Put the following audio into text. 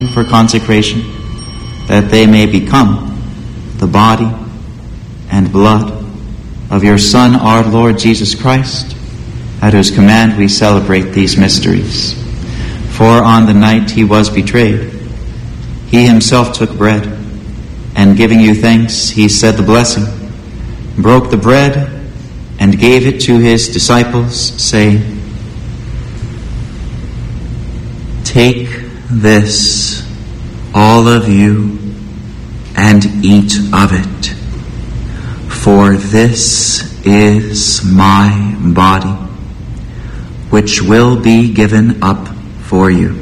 for consecration, that they may become the body and blood of your Son, our Lord Jesus Christ, at whose command we celebrate these mysteries. For on the night he was betrayed, he himself took bread, and giving you thanks, he said the blessing, broke the bread, and gave it to his disciples, saying, "Take this, all of you, and eat of it, for this is my body, which will be given up for you."